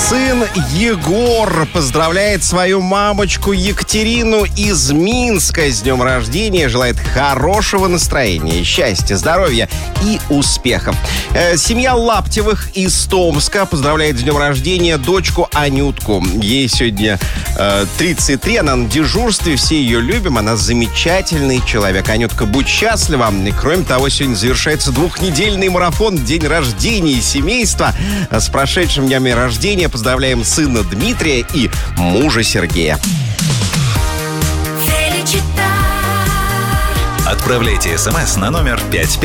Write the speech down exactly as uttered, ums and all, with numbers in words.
Сын Егор поздравляет свою мамочку Екатерину из Минска с днем рождения. Желает хорошего настроения, счастья, здоровья и успехов. Э, семья Лаптевых из Томска поздравляет с днем рождения дочку Анютку. Ей сегодня э, тридцать три, она на дежурстве, все ее любим, она замечательный человек. Анютка, будь счастлива. И, кроме того, сегодня завершается двухнедельный марафон «День рождения семейства». С прошедшим днями рождения поздравляем сына Дмитрия и мужа Сергея. Отправляйте смс на номер пять пять